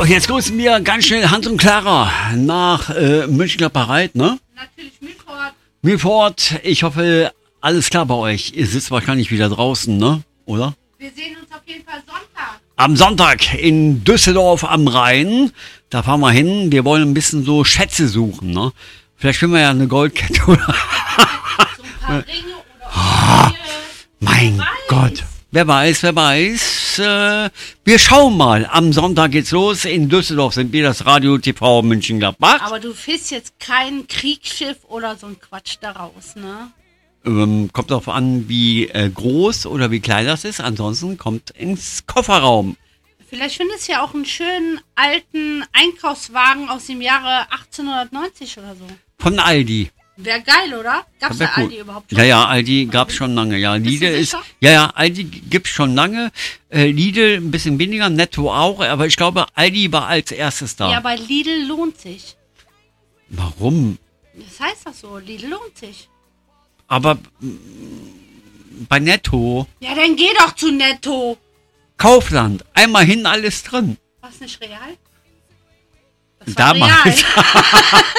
So, jetzt grüßen wir ganz schnell Hans und Clara nach Mönchengladbach bereit, ne? Natürlich Milford. Milford, ich hoffe, alles klar bei euch. Ihr sitzt wahrscheinlich wieder draußen, ne? Oder? Wir sehen uns auf jeden Fall Sonntag. Am Sonntag in Düsseldorf am Rhein. Da fahren wir hin. Wir wollen ein bisschen so Schätze suchen, ne? Vielleicht finden wir ja eine Goldkette, oder? So ein paar Ringe oder Mein Gott. Wer weiß. Wir schauen mal. Am Sonntag geht's los. In Düsseldorf sind wir, das Radio TV Mönchengladbach. Aber du fischst jetzt kein Kriegsschiff oder so ein Quatsch daraus, ne? Kommt darauf an, wie groß oder wie klein das ist. Ansonsten kommt ins Kofferraum. Vielleicht findest du ja auch einen schönen alten Einkaufswagen aus dem Jahre 1890 oder so. Von Aldi. Wäre geil, oder? Gab's da Cool. Aldi überhaupt schon? Ja, Aldi gab's schon lange. Ja, Bist du Lidl ist. sicher? Ja, Aldi gibt's schon lange. Lidl ein bisschen weniger, Netto auch. Aber ich glaube, Aldi war als erstes da. Ja, aber Lidl lohnt sich. Warum? Das heißt das so, Lidl lohnt sich. Aber bei Netto, Ja, dann geh doch zu Netto. Kaufland, einmal hin, alles drin. Was nicht real? Das war Damals. real.